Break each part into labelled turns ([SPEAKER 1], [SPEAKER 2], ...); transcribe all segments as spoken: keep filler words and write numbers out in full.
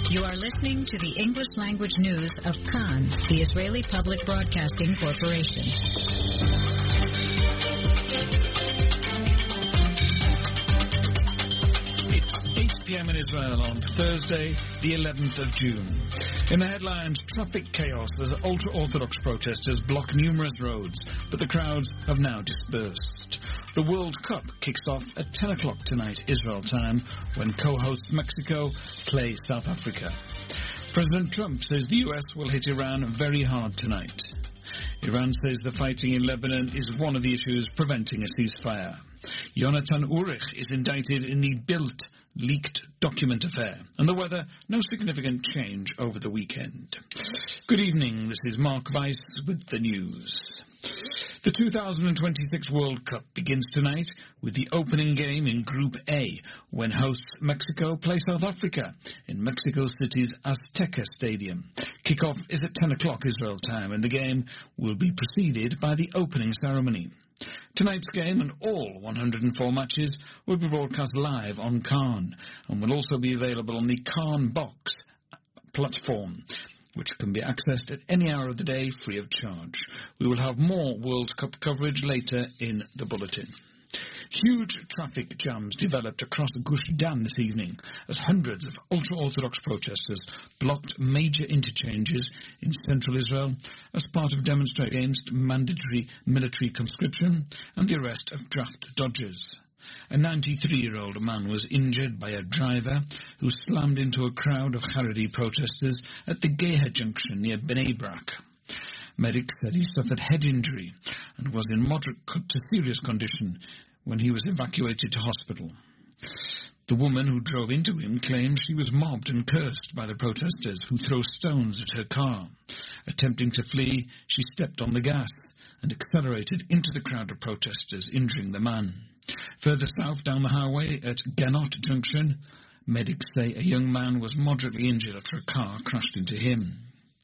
[SPEAKER 1] You are listening to the English language news of Kan, the Israeli Public Broadcasting Corporation.
[SPEAKER 2] It's eight p.m. in Israel on Thursday, the eleventh of June. In the headlines, traffic chaos as ultra-Orthodox protesters block numerous roads, but the crowds have now dispersed. The World Cup kicks off at ten o'clock tonight, Israel time, when co-hosts Mexico play South Africa. President Trump says the U S will hit Iran very hard tonight. Iran says the fighting in Lebanon is one of the issues preventing a ceasefire. Yonatan Urich is indicted in the Bild leaked document affair. And the weather, no significant change over the weekend. Good evening, this is Mark Weiss with the news. The two thousand twenty-six World Cup begins tonight with the opening game in Group A, when hosts Mexico play South Africa in Mexico City's Azteca Stadium. Kickoff is at ten o'clock Israel time, and the game will be preceded by the opening ceremony. Tonight's game and all one hundred four matches will be broadcast live on Kan and will also be available on the Kan Box platform, which can be accessed at any hour of the day free of charge. We will have more World Cup coverage later in the bulletin. Huge traffic jams developed across Gush Dan this evening as hundreds of ultra-Orthodox protesters blocked major interchanges in central Israel as part of demonstrations against mandatory military conscription and the arrest of draft dodgers. A ninety-three-year-old man was injured by a driver who slammed into a crowd of Haredi protesters at the Geha junction near Bnei Brak. Medics said he suffered head injury and was in moderate to serious condition when he was evacuated to hospital. The woman who drove into him claims she was mobbed and cursed by the protesters who throw stones at her car. Attempting to flee, she stepped on the gas and accelerated into the crowd of protesters, injuring the man. Further south down the highway at Ganot Junction, medics say a young man was moderately injured after a car crashed into him.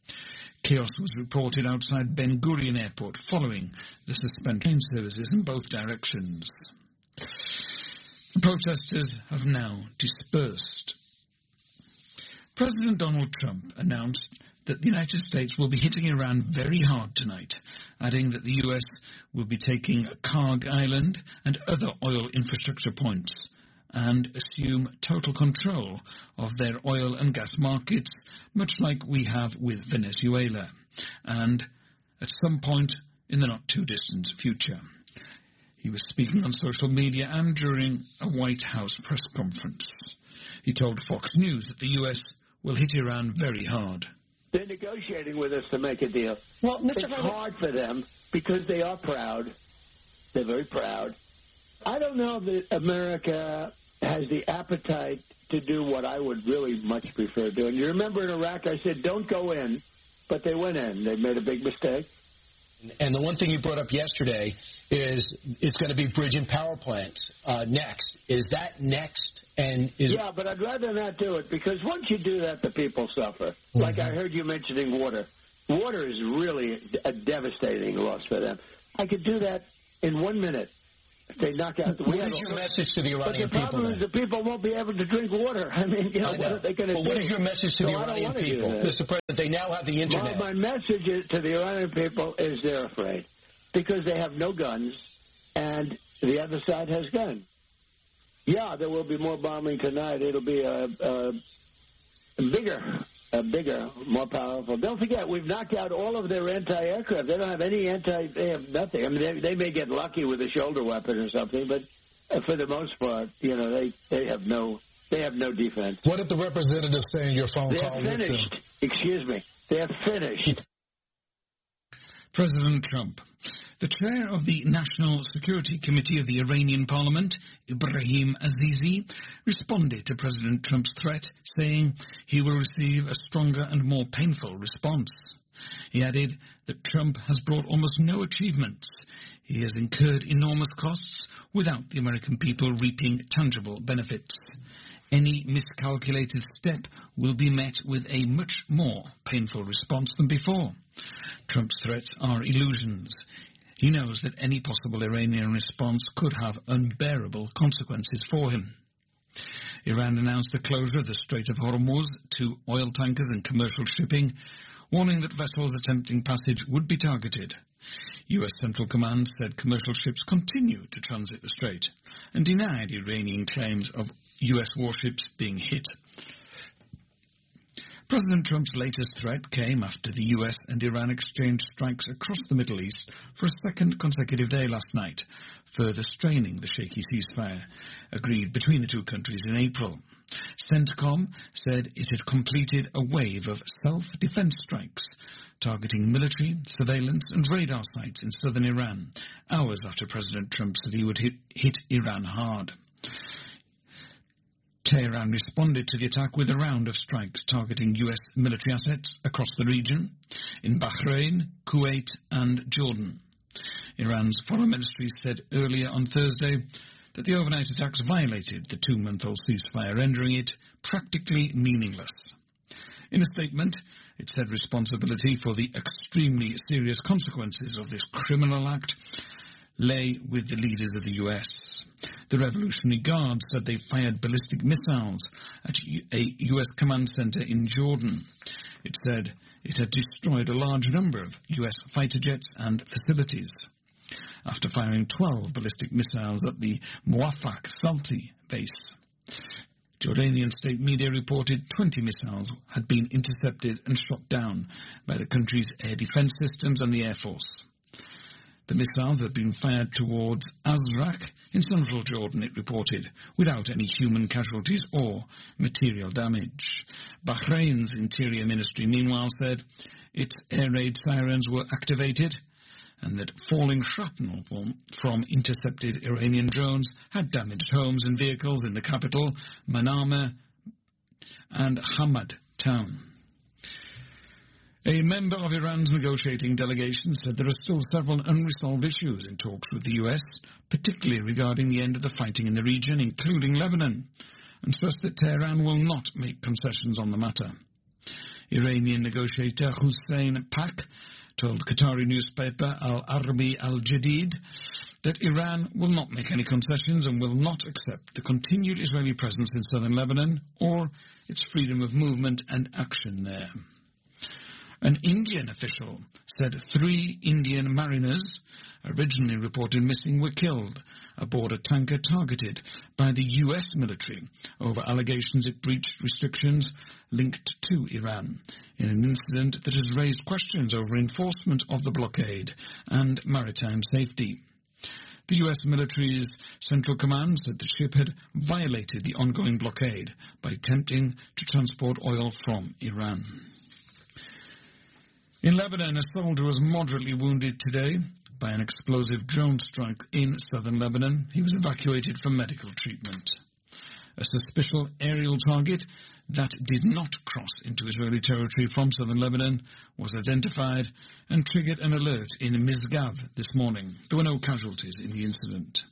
[SPEAKER 2] Chaos was reported outside Ben Gurion Airport following the suspended train services in both directions. The protesters have now dispersed. President Donald Trump announced that the United States will be hitting Iran very hard tonight, adding that the U S will be taking Karg Island and other oil infrastructure points and assume total control of their oil and gas markets, much like we have with Venezuela, and at some point in the not-too-distant future. He was speaking on social media and during a White House press conference. He told Fox News that the U S will hit Iran very hard.
[SPEAKER 3] They're negotiating with us to make a deal.
[SPEAKER 4] Well, Mister
[SPEAKER 3] It's
[SPEAKER 4] President,
[SPEAKER 3] hard for them because they are proud. They're very proud. I don't know that America has the appetite to do what I would really much prefer doing. You remember in Iraq, I said, don't go in, but they went in. They made a big mistake.
[SPEAKER 4] and the one thing you brought up yesterday is it's going to be bridge and power plants uh, next. Is that next? And is
[SPEAKER 3] Yeah, but I'd rather not do it because once you do that, the people suffer. Mm-hmm. Like I heard you mentioning water. Water is really a devastating loss for them. I could do that in one minute. If they knock out the
[SPEAKER 4] What is your message to the Iranian
[SPEAKER 3] people? But the problem
[SPEAKER 4] people,
[SPEAKER 3] is the people won't be able to drink water. I mean, you know,
[SPEAKER 4] I know.
[SPEAKER 3] what are they going to
[SPEAKER 4] But
[SPEAKER 3] do?
[SPEAKER 4] what is your message to
[SPEAKER 3] So
[SPEAKER 4] the
[SPEAKER 3] I don't
[SPEAKER 4] Iranian
[SPEAKER 3] wanna do
[SPEAKER 4] people?
[SPEAKER 3] that.
[SPEAKER 4] Mister President, they now have the Internet.
[SPEAKER 3] Well, my message is to the Iranian people is they're afraid because they have no guns and the other side has guns. Yeah, there will be more bombing tonight. It'll be a, a, a bigger, a bigger, more powerful. Don't forget, we've knocked out all of their anti-aircraft. They don't have any anti. They have nothing. I mean, they, they may get lucky with a shoulder weapon or something, but uh, for the most part, you know, they, they have no they have no defense.
[SPEAKER 5] What did the representative say in your phone
[SPEAKER 3] They're
[SPEAKER 5] call with them?
[SPEAKER 3] finished. Excuse me. They're finished.
[SPEAKER 2] President Trump. The chair of the National Security Committee of the Iranian Parliament, Ibrahim Azizi, responded to President Trump's threat, saying he will receive a stronger and more painful response. He added that Trump has brought almost no achievements. He has incurred enormous costs without the American people reaping tangible benefits. Any miscalculated step will be met with a much more painful response than before. Trump's threats are illusions. He knows that any possible Iranian response could have unbearable consequences for him. Iran announced the closure of the Strait of Hormuz to oil tankers and commercial shipping, warning that vessels attempting passage would be targeted. U S Central Command said commercial ships continue to transit the strait and denied Iranian claims of U S warships being hit. President Trump's latest threat came after the U S and Iran exchanged strikes across the Middle East for a second consecutive day last night, further straining the shaky ceasefire agreed between the two countries in April. CENTCOM said it had completed a wave of self-defense strikes targeting military, surveillance and radar sites in southern Iran, hours after President Trump said he would hit, hit Iran hard. Tehran responded to the attack with a round of strikes targeting U S military assets across the region, in Bahrain, Kuwait and Jordan. Iran's foreign ministry said earlier on Thursday that the overnight attacks violated the two-month-old ceasefire, rendering it practically meaningless. In a statement, it said responsibility for the extremely serious consequences of this criminal act lay with the leaders of the U S. The Revolutionary Guard said they fired ballistic missiles at a U S command center in Jordan. It said it had destroyed a large number of U S fighter jets and facilities. After firing twelve ballistic missiles at the Muwafaq Salti base, Jordanian state media reported twenty missiles had been intercepted and shot down by the country's air defense systems and the Air Force. The missiles had been fired towards Azraq in central Jordan, it reported, without any human casualties or material damage. Bahrain's Interior Ministry, meanwhile, said its air raid sirens were activated and that falling shrapnel from, from intercepted Iranian drones had damaged homes and vehicles in the capital, Manama and Hamad town. A member of Iran's negotiating delegation said there are still several unresolved issues in talks with the U S, particularly regarding the end of the fighting in the region, including Lebanon, and stressed that Tehran will not make concessions on the matter. Iranian negotiator Hussein Pak told Qatari newspaper Al-Arabi Al-Jadid that Iran will not make any concessions and will not accept the continued Israeli presence in southern Lebanon or its freedom of movement and action there. An Indian official said three Indian mariners, originally reported missing, were killed aboard a tanker targeted by the U S military over allegations it breached restrictions linked to Iran, in an incident that has raised questions over enforcement of the blockade and maritime safety. The U S military's Central Command said the ship had violated the ongoing blockade by attempting to transport oil from Iran. In Lebanon, a soldier was moderately wounded today by an explosive drone strike in southern Lebanon. He was evacuated for medical treatment. A suspicious aerial target that did not cross into Israeli territory from southern Lebanon was identified and triggered an alert in Misgav this morning. There were no casualties in the incident.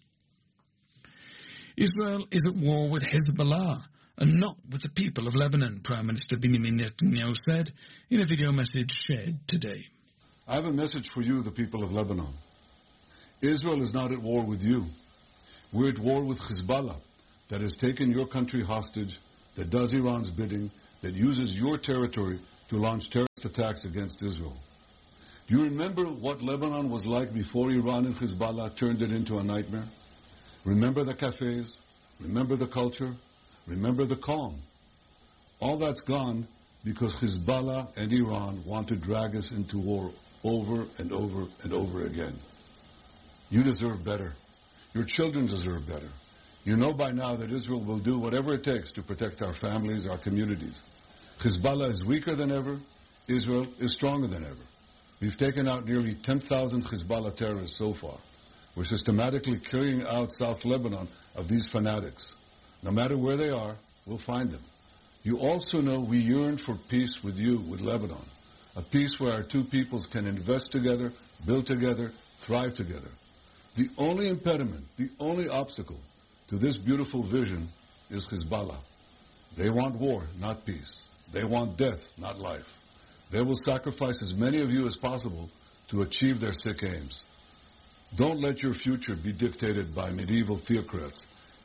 [SPEAKER 2] Israel is at war with Hezbollah and not with the people of Lebanon, Prime Minister Benjamin Netanyahu said in a video message shared today.
[SPEAKER 6] I have a message for you, the people of Lebanon. Israel is not at war with you. We're at war with Hezbollah, that has taken your country hostage, that does Iran's bidding, that uses your territory to launch terrorist attacks against Israel. Do you remember what Lebanon was like before Iran and Hezbollah turned it into a nightmare? Remember the cafes? Remember the culture? Remember the calm? All that's gone because Hezbollah and Iran want to drag us into war over and over and over again. You deserve better. Your children deserve better. You know by now that Israel will do whatever it takes to protect our families, our communities. Hezbollah is weaker than ever. Israel is stronger than ever. We've taken out nearly ten thousand Hezbollah terrorists so far. We're systematically clearing out South Lebanon of these fanatics. No matter where they are, we'll find them. You also know we yearn for peace with you, with Lebanon, a peace where our two peoples can invest together, build together, thrive together. The only impediment, the only obstacle to this beautiful vision is Hezbollah. They want war, not peace. They want death, not life. They will sacrifice as many of you as possible to achieve their sick aims. Don't let your future be dictated by medieval theocrats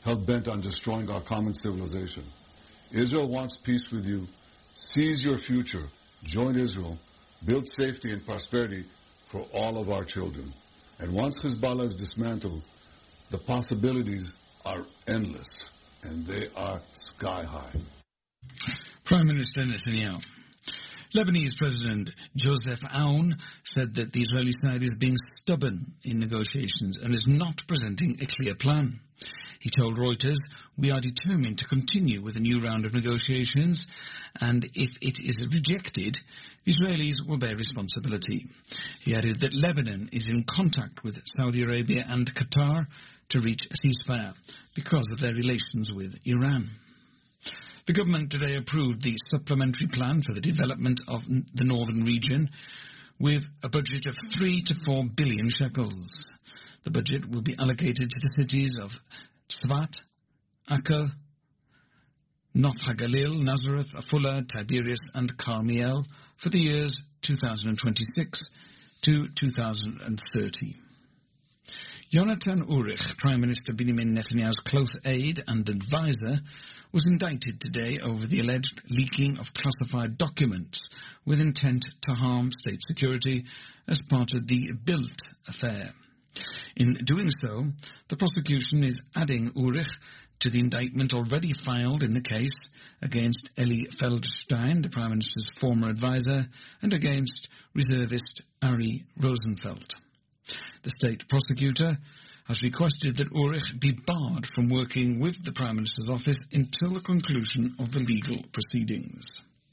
[SPEAKER 6] hell-bent on destroying our common civilization. Israel wants peace with you. Seize your future. Join Israel. Build safety and prosperity for all of our children. And once Hezbollah is dismantled, the possibilities are endless, and they are sky-high.
[SPEAKER 2] Prime Minister Netanyahu. Lebanese President Joseph Aoun said that the Israeli side is being stubborn in negotiations and is not presenting a clear plan. He told Reuters, "We are determined to continue with a new round of negotiations, and if it is rejected, the Israelis will bear responsibility." He added that Lebanon is in contact with Saudi Arabia and Qatar to reach a ceasefire because of their relations with Iran. The government today approved the supplementary plan for the development of the northern region with a budget of three to four billion shekels. The budget will be allocated to the cities of Tzfat, Acre, Nof HaGalil, Nazareth, Afula, Tiberias and Carmiel for the years two thousand twenty-six to two thousand thirty. Yonatan Urich, Prime Minister Benjamin Netanyahu's close aide and advisor, was indicted today over the alleged leaking of classified documents with intent to harm state security as part of the Bilt affair. In doing so, the prosecution is adding Urich to the indictment already filed in the case against Eli Feldstein, the Prime Minister's former advisor, and against reservist Ari Rosenfeld. The state prosecutor has requested that Urich be barred from working with the Prime Minister's office until the conclusion of the legal proceedings.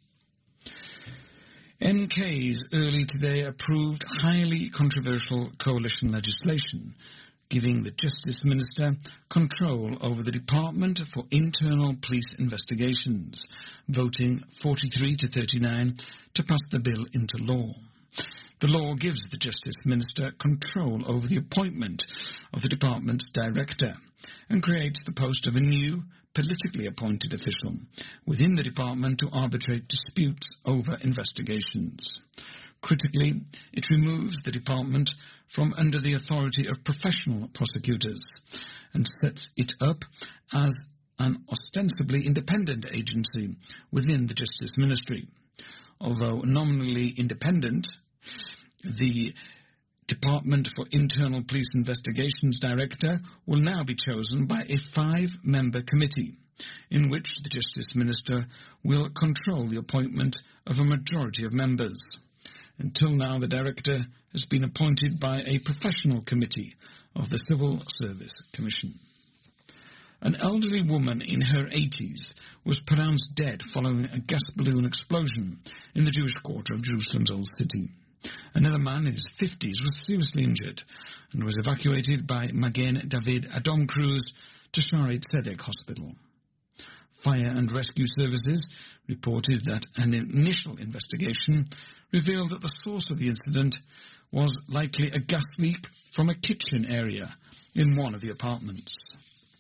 [SPEAKER 2] N Ks early today approved highly controversial coalition legislation, giving the Justice Minister control over the Department for Internal Police Investigations, voting forty-three to thirty-nine to pass the bill into law. The law gives the Justice Minister control over the appointment of the department's director and creates the post of a new, politically appointed official within the department to arbitrate disputes over investigations. Critically, it removes the department from under the authority of professional prosecutors and sets it up as an ostensibly independent agency within the Justice Ministry. Although nominally independent, the Department for Internal Police Investigations Director will now be chosen by a five-member committee in which the Justice Minister will control the appointment of a majority of members. Until now, the Director has been appointed by a professional committee of the Civil Service Commission. An elderly woman in her eighties was pronounced dead following a gas balloon explosion in the Jewish quarter of Jerusalem's Old City. Another man in his fifties was seriously injured and was evacuated by Magen David Adom crews to Shaare Tzedek Hospital. Fire and Rescue Services reported that an initial investigation revealed that the source of the incident was likely a gas leak from a kitchen area in one of the apartments.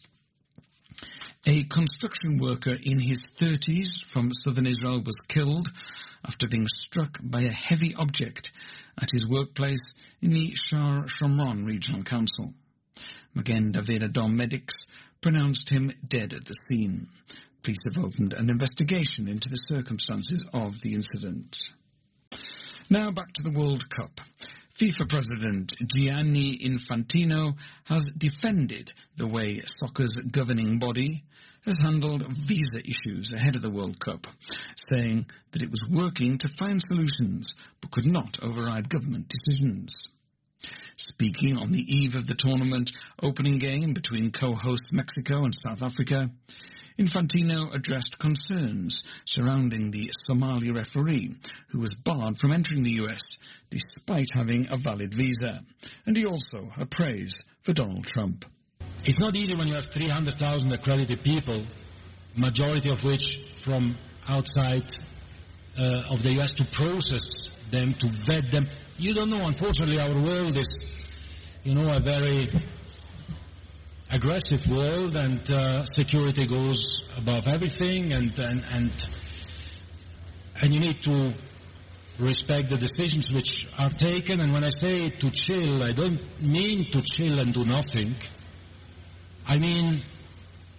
[SPEAKER 2] A construction worker in his thirties from southern Israel was killed after being struck by a heavy object at his workplace in the Shar Shomron Regional Council. Magen David Adom medics pronounced him dead at the scene. Police have opened an investigation into the circumstances of the incident. Now back to the World Cup. FIFA President Gianni Infantino has defended the way soccer's governing body has handled visa issues ahead of the World Cup, saying that it was working to find solutions but could not override government decisions. Speaking on the eve of the tournament opening game between co-hosts Mexico and South Africa, Infantino addressed concerns surrounding the Somali referee who was barred from entering the U S despite having a valid visa, and he also had praise for Donald Trump.
[SPEAKER 7] It's not easy when you have three hundred thousand accredited people, majority of which from outside uh, of the U S, to process them, to vet them. You don't know. Unfortunately, our world is, you know, a very aggressive world, and uh, security goes above everything, and, and and and you need to respect the decisions which are taken. And when I say to chill, I don't mean to chill and do nothing. I mean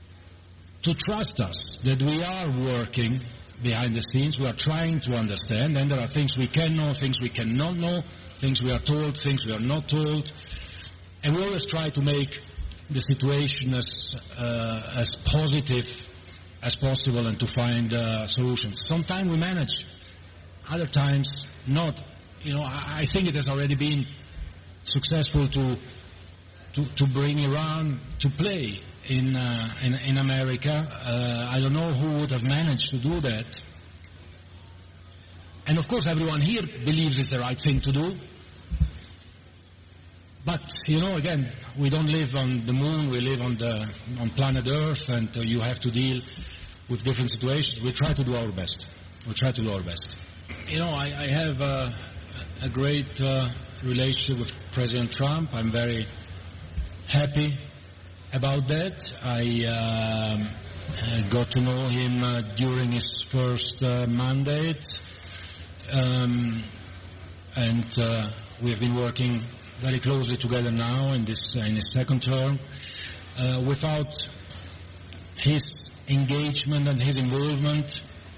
[SPEAKER 7] to trust us, that we are working behind the scenes, we are trying to understand, and there are things we can know, things we cannot know, things we are told, things we are not told, and we always try to make the situation as uh, as positive as possible and to find uh, solutions. Sometimes we manage, other times not. You know, I, I think it has already been successful to to, to bring Iran to play in uh, in, in America. Uh, I don't know who would have managed to do that. And of course, everyone here believes it's the right thing to do. But you know, again, we don't live on the moon. We live on the on planet Earth, and uh, you have to deal with different situations. We try to do our best. We try to do our best. You know, I, I have uh, a great uh, relationship with President Trump. I'm very happy about that. I um, got to know him uh, during his first uh, mandate, um, and uh, we have been working very closely together now in this uh, in his second term. Uh, without his engagement and his involvement,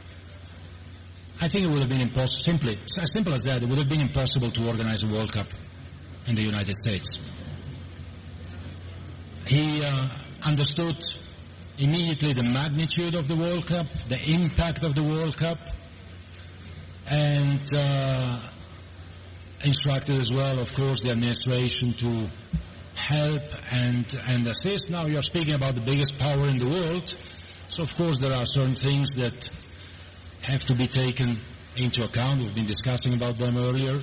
[SPEAKER 7] I think it would have been impossible. Simply, as simple as that, it would have been impossible to organize a World Cup in the United States. He uh, understood immediately the magnitude of the World Cup, the impact of the World Cup, and uh, instructed as well, of course, the administration to help and, and assist. Now you're speaking about the biggest power in the world, so of course there are certain things that have to be taken into account. We've been discussing about them earlier.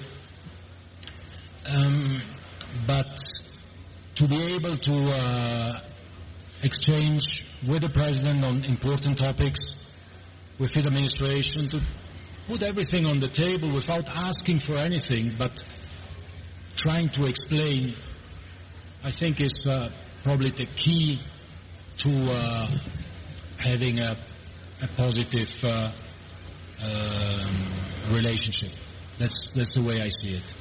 [SPEAKER 7] Um, but to be able to uh, exchange with the President on important topics, with his administration, to put everything on the table without asking for anything, but trying to explain, I think is uh, probably the key to uh, having a, a positive uh, um, relationship. That's, that's the way I see it.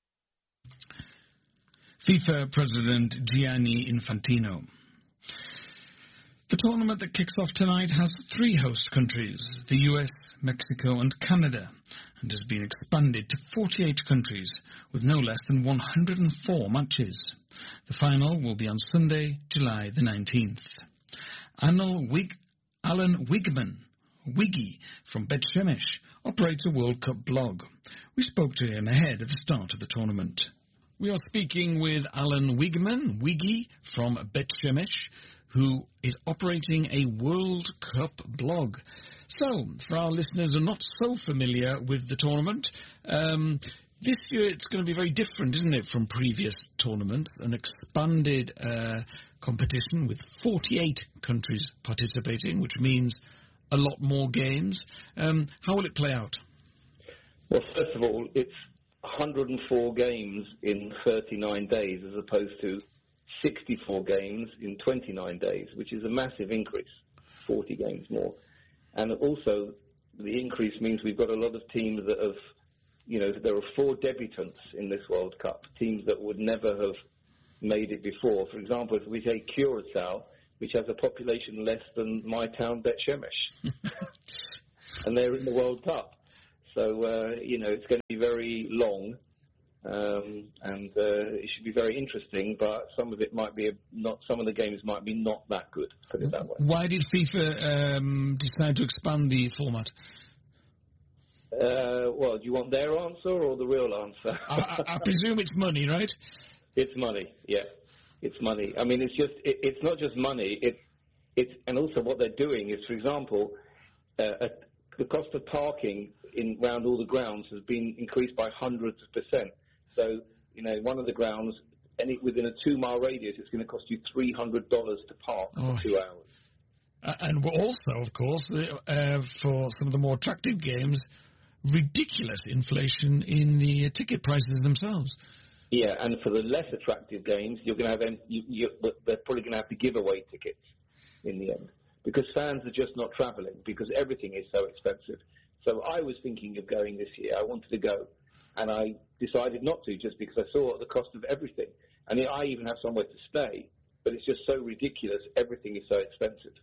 [SPEAKER 2] FIFA President Gianni Infantino. The tournament that kicks off tonight has three host countries, the U S, Mexico and Canada, and has been expanded to forty-eight countries with no less than one hundred four matches. The final will be on Sunday, July the nineteenth. Alan, Wig- Alan Wigman, Wiggy from Bet Shemesh, operates a World Cup blog. We spoke to him ahead of the start of the tournament. We are speaking with Alan Wigman, Wiggy from Bet Shemesh, who is operating a World Cup blog. So, for our listeners who are not so familiar with the tournament, um, this year it's going to be very different, isn't it, from previous tournaments? An expanded uh, competition with forty-eight countries participating, which means a lot more games. Um, how will it play out?
[SPEAKER 8] Well, first of all, it's one hundred four games in thirty-nine days as opposed to sixty-four games in twenty-nine days, which is a massive increase, forty games more. And also, the increase means we've got a lot of teams that have, you know, there are four debutants in this World Cup, teams that would never have made it before. For example, if we take Curacao, which has a population less than my town, Bet Shemesh, and they're in the World Cup. So, uh, you know, it's going to be very long. Um, and uh, it should be very interesting, but some of it might be a, not. Some of the games might be not that good. Put it that way.
[SPEAKER 2] Why did FIFA um, decide to expand the format?
[SPEAKER 8] Uh, well, do you want their answer or the real answer?
[SPEAKER 2] I, I, I presume it's money, right?
[SPEAKER 8] It's money. Yeah, it's money. I mean, it's just. It, it's not just money. It, it's and also what they're doing is, for example, uh, a, the cost of parking in around all the grounds has been increased by hundreds of percent. So, you know, one of the grounds, any, within a two-mile radius, it's going to cost you three hundred dollars to park oh. for two hours.
[SPEAKER 2] Uh, and also, of course, uh, for some of the more attractive games, ridiculous inflation in the ticket prices themselves.
[SPEAKER 8] Yeah, and for the less attractive games, you're going to have you, you, they're probably going to have to give away tickets in the end because fans are just not travelling because everything is so expensive. So I was thinking of going this year. I wanted to go. And I decided not to just because I saw the cost of everything. And I even have somewhere to stay, but it's just so ridiculous. Everything is so expensive.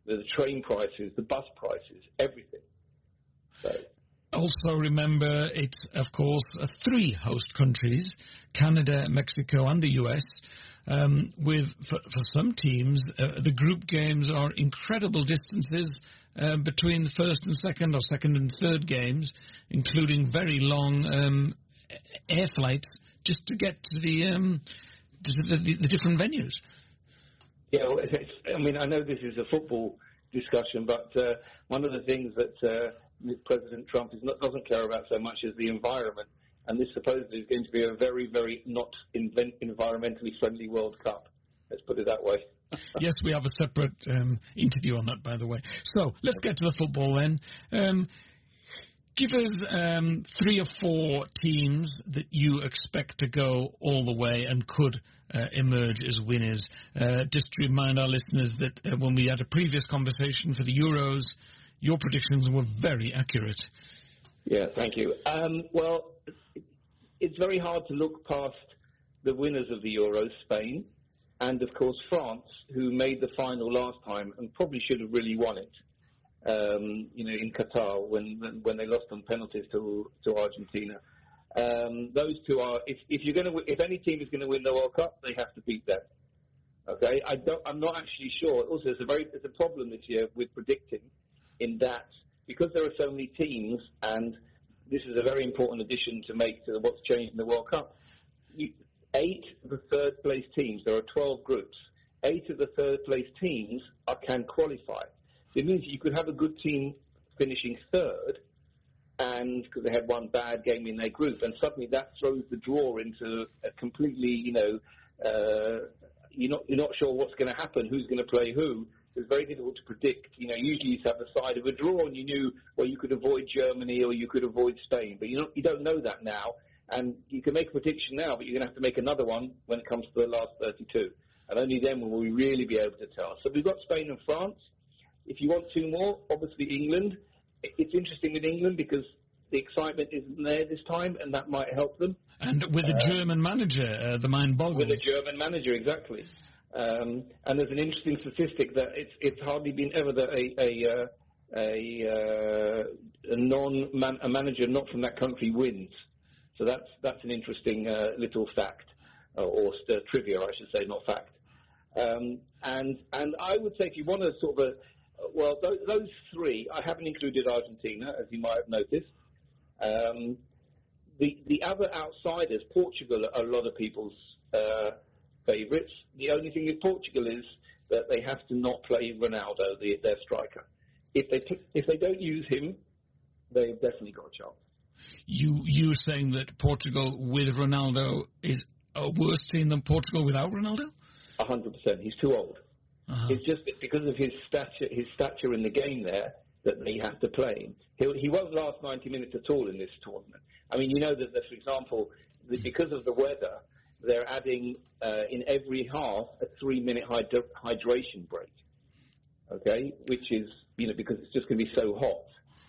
[SPEAKER 8] the train prices, the bus prices, everything. So.
[SPEAKER 2] Also remember, it's, of course, uh, three host countries, Canada, Mexico, and the U S, um, with, for, for some teams, uh, the group games are incredible distances uh, between the first and second, or second and third games, including very long um, air flights just to get to the, um, to the, the, the different venues.
[SPEAKER 8] Yeah, well, it's, I mean, I know this is a football discussion, but uh, one of the things that uh, President Trump is not, doesn't care about so much as the environment, and this supposedly is going to be a very, very not invent, environmentally friendly World Cup. Let's put it that way.
[SPEAKER 2] Yes, we have a separate um, interview on that, by the way. So let's get to the football then. Um, give us um, three or four teams that you expect to go all the way and could uh, emerge as winners. Uh, just to remind our listeners that uh, when we had a previous conversation for the Euros, your predictions were very accurate.
[SPEAKER 8] Yeah, thank you. Um, well, it's very hard to look past the winners of the Euros, Spain, and, of course, France, who made the final last time and probably should have really won it, um, you know, in Qatar when when they lost on penalties to to Argentina. Um, those two are, if, if you're going to, if any team is going to win the World Cup, they have to beat them. Okay, I don't, I'm not actually sure. Also, there's a very there's a problem this year with predicting, in that because there are so many teams, and this is a very important addition to make to what's changed in the World Cup. You, eight of the third place teams, there are twelve groups. Eight of the third place teams are, can qualify. It means you could have a good team finishing third, and because they had one bad game in their group, and suddenly that throws the draw into a completely, you know, uh, you're not you're not sure what's going to happen, who's going to play who. It's very difficult to predict. You know, usually you have the side of a draw, and you knew, well, you could avoid Germany or you could avoid Spain, but you don't you don't know that now, and you can make a prediction now, but you're going to have to make another one when it comes to the last thirty-two, and only then will we really be able to tell. So we've got Spain and France. If you want two more, obviously England. It's interesting with England because the excitement isn't there this time, and that might help them.
[SPEAKER 2] And with a
[SPEAKER 8] uh,
[SPEAKER 2] German manager, uh, the mind boggles.
[SPEAKER 8] With a German manager, exactly. Um, and there's an interesting statistic that it's it's hardly been ever that a a, uh, a, uh, a non man, a manager not from that country wins. So that's that's an interesting uh, little fact, or, or uh, trivia, I should say, not fact. Um, and and I would say if you want to sort of a well, those, those three, I haven't included Argentina, as you might have noticed. Um, the the other outsiders, Portugal, are a lot of people's uh, favourites. The only thing with Portugal is that they have to not play Ronaldo, the, their striker. If they pick, if they don't use him, they've definitely got a chance.
[SPEAKER 2] You you're saying that Portugal with Ronaldo is a worse team than Portugal without Ronaldo?
[SPEAKER 8] A hundred percent. He's too old. Uh-huh. It's just because of his stature, his stature in the game there, that they have to play him. He'll, he won't last ninety minutes at all in this tournament. I mean, you know that, that for example, the, because of the weather, they're adding uh, in every half a three-minute hyd- hydration break. Okay, which is, you know, because it's just going to be so hot.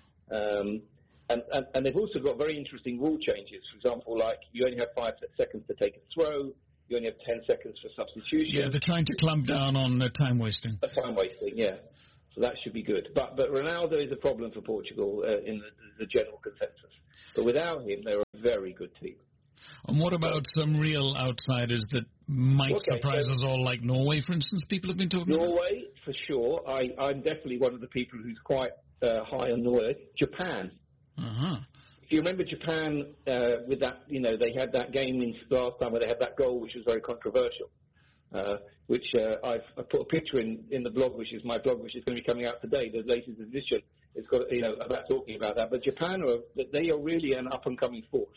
[SPEAKER 8] Um, and, and, and they've also got very interesting rule changes. For example, like you only have five seconds to take a throw. You only have ten seconds for substitution.
[SPEAKER 2] Yeah, they're trying to clamp down on uh, time wasting.
[SPEAKER 8] Uh, time wasting, yeah. So that should be good. But but Ronaldo is a problem for Portugal uh, in the, the general consensus. But without him, they're a very good team.
[SPEAKER 2] And what about some real outsiders that might
[SPEAKER 8] okay,
[SPEAKER 2] surprise
[SPEAKER 8] so
[SPEAKER 2] us all, like Norway, for instance, people have been talking
[SPEAKER 8] Norway,
[SPEAKER 2] about?
[SPEAKER 8] Norway, for sure. I, I'm definitely one of the people who's quite uh, high on Norway. Japan.
[SPEAKER 2] Uh-huh.
[SPEAKER 8] If you remember Japan uh, with that, you know, they had that game in last time where they had that goal, which was very controversial, uh, which uh, I've I put a picture in, in the blog, which is my blog, which is going to be coming out today, the latest edition. It's got, you know, about talking about that. But Japan, are they are really an up-and-coming force.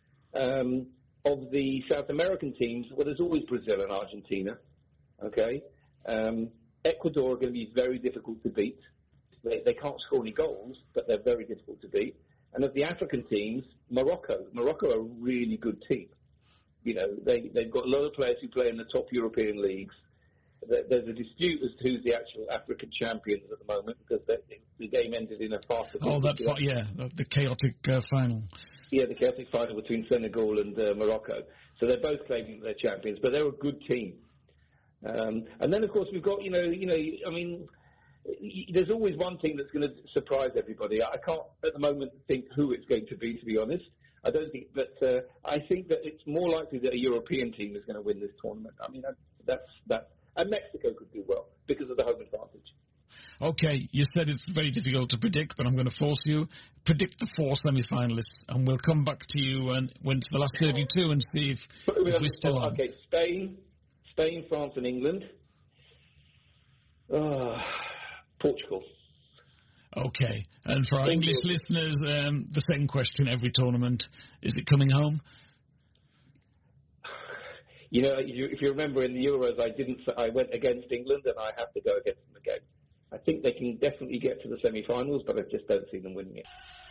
[SPEAKER 8] Um, of the South American teams, well, there's always Brazil and Argentina, okay? Um, Ecuador are going to be very difficult to beat. They, they can't score any goals, but they're very difficult to beat. And of the African teams, Morocco. Morocco are a really good team. You know, they, they've got a lot of players who play in the top European leagues. There's a dispute as to who's the actual African champions at the moment because the, the game ended in a farcical.
[SPEAKER 2] Oh, that fa- yeah, the chaotic uh, final.
[SPEAKER 8] Yeah, the chaotic final between Senegal and uh, Morocco. So they're both claiming they're champions, but they're a good team. Um, and then, of course, we've got, you know, you know, I mean, there's always one thing that's going to surprise everybody. I can't at the moment think who it's going to be, to be honest. I don't think, but uh, I think that it's more likely that a European team is going to win this tournament. I mean, that's that, and Mexico could do well because of the home advantage.
[SPEAKER 2] Okay, you said it's very difficult to predict, but I'm going to force you. Predict the four semi-finalists, and we'll come back to you and when it's the last thirty-two and see if, if we're still on.
[SPEAKER 8] Okay, Spain, Spain, France, and England. Uh, Portugal.
[SPEAKER 2] Okay, and for our English listeners, um, the same question every tournament. Is it coming home?
[SPEAKER 8] You know, if you, if you remember in the Euros, I didn't. I went against England, and I have to go against them again. I think they can definitely get to the semi-finals, but I just don't see them winning it.